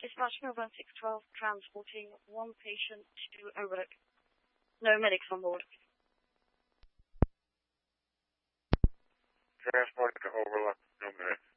Dispatch Melbourne 612, transporting one patient to Overlook. No medics on board. Transporting to Overlook, no medics.